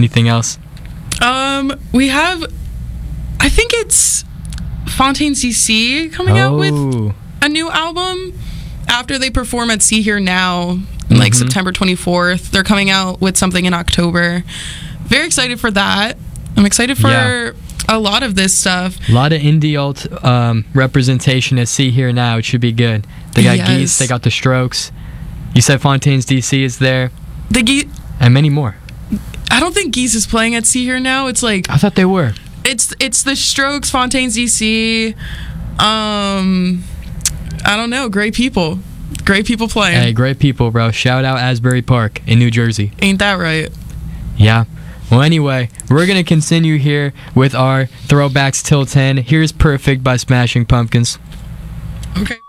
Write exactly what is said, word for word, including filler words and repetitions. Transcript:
Anything else? Um, we have, I think it's Fontaines D C coming oh. out with a new album after they perform at See Here Now, mm-hmm. like September twenty-fourth. They're coming out with something in October. Very excited for that. I'm excited for yeah. a lot of this stuff. A lot of indie alt um, representation at See Here Now. It should be good. They got yes. Geese, they got The Strokes. You said Fontaines D C is there. The Geese. And many more. I don't think Geese is playing at See Here Now. It's like... I thought they were. It's it's The Strokes, Fontaines D C. Um, I don't know. Great people. Great people playing. Hey, great people, bro. Shout out Asbury Park in New Jersey. Ain't that right? Yeah. Well, anyway, we're going to continue here with our Throwbacks Till ten. Here's Perfect by Smashing Pumpkins. Okay.